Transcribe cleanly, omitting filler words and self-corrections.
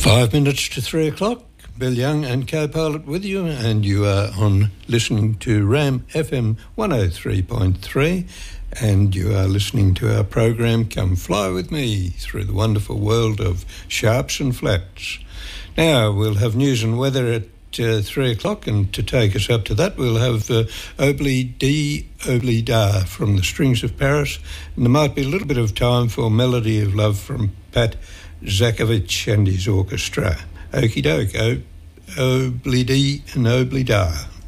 5 minutes to 3 o'clock. Bill Young and co-pilot with you, and you are on listening to RAM FM 103.3, and you are listening to our program Come Fly With Me through the wonderful world of sharps and flats. Now we'll have news and weather at 3 o'clock, and to take us up to that we'll have Obli Da from the Strings of Paris, and there might be a little bit of time for Melody of Love from Pat Zakovich and his orchestra. Okie doke, Obli D and Obli Da.